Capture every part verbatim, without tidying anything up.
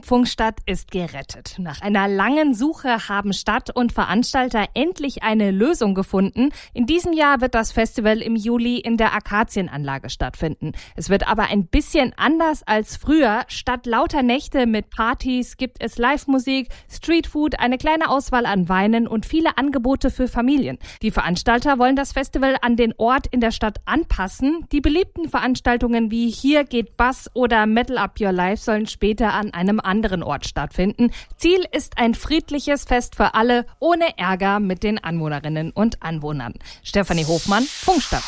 Pfungstadt ist gerettet. Nach einer langen Suche haben Stadt und Veranstalter endlich eine Lösung gefunden. In diesem Jahr wird das Festival im Juli in der Akazienanlage stattfinden. Es wird aber ein bisschen anders als früher. Statt lauter Nächte mit Partys gibt es Live-Musik, Streetfood, eine kleine Auswahl an Weinen und viele Angebote für Familien. Die Veranstalter wollen das Festival an den Ort in der Stadt anpassen. Die beliebten Veranstaltungen wie Hier geht Bass oder Metal Up Your Life sollen später an einem anderen Ort stattfinden. Ziel ist ein friedliches Fest für alle, ohne Ärger mit den Anwohnerinnen und Anwohnern. Stefanie Hofmann, Pfungstadt.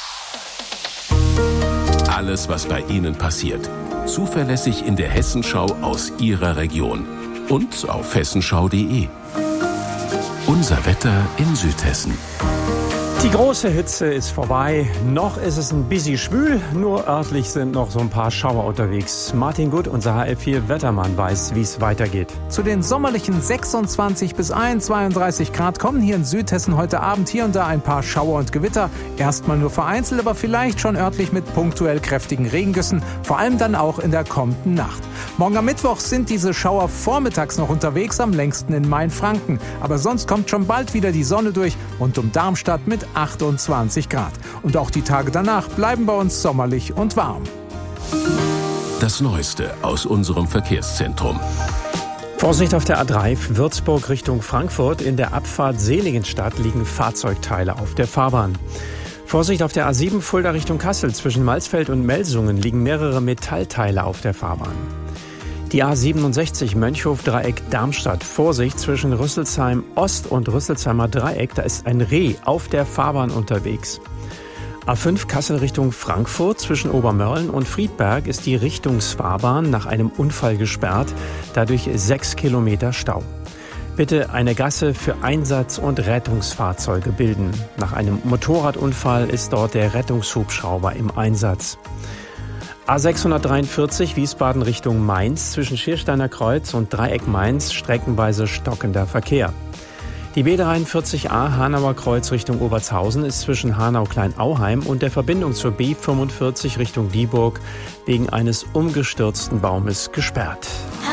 Alles, was bei Ihnen passiert. Zuverlässig in der Hessenschau aus Ihrer Region. Und auf hessenschau punkt de. Unser Wetter in Südhessen. Die große Hitze ist vorbei. Noch ist es ein bisschen schwül, nur örtlich sind noch so ein paar Schauer unterwegs. Martin Gutt, unser H L vier Wettermann, weiß, wie es weitergeht. Zu den sommerlichen sechsundzwanzig bis zweiunddreißig Grad kommen hier in Südhessen heute Abend hier und da ein paar Schauer und Gewitter. Erstmal nur vereinzelt, aber vielleicht schon örtlich mit punktuell kräftigen Regengüssen, vor allem dann auch in der kommenden Nacht. Morgen am Mittwoch sind diese Schauer vormittags noch unterwegs, am längsten in Mainfranken. Aber sonst kommt schon bald wieder die Sonne durch und um Darmstadt mit achtundzwanzig Grad. Und auch die Tage danach bleiben bei uns sommerlich und warm. Das Neueste aus unserem Verkehrszentrum. Vorsicht auf der A drei Würzburg Richtung Frankfurt. In der Abfahrt Seligenstadt liegen Fahrzeugteile auf der Fahrbahn. Vorsicht auf der A sieben Fulda Richtung Kassel. Zwischen Malsfeld und Melsungen liegen mehrere Metallteile auf der Fahrbahn. Die A siebenundsechzig Mönchhof-Dreieck Darmstadt. Vorsicht zwischen Rüsselsheim Ost und Rüsselsheimer Dreieck. Da ist ein Reh auf der Fahrbahn unterwegs. A fünf Kassel Richtung Frankfurt. Zwischen Obermörlen und Friedberg ist die Richtungsfahrbahn nach einem Unfall gesperrt. Dadurch sechs Kilometer Stau. Bitte eine Gasse für Einsatz- und Rettungsfahrzeuge bilden. Nach einem Motorradunfall ist dort der Rettungshubschrauber im Einsatz. A sechshundertdreiundvierzig Wiesbaden Richtung Mainz. Zwischen Schiersteiner Kreuz und Dreieck Mainz streckenweise stockender Verkehr. Die B dreiundvierzig A Hanauer Kreuz Richtung Obertshausen ist zwischen Hanau-Kleinauheim und der Verbindung zur B fünfundvierzig Richtung Dieburg wegen eines umgestürzten Baumes gesperrt.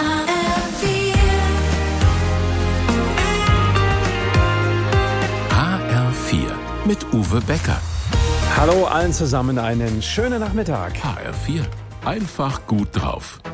H R vier mit Uwe Becker. Hallo allen zusammen, einen schönen Nachmittag. H R vier, einfach gut drauf.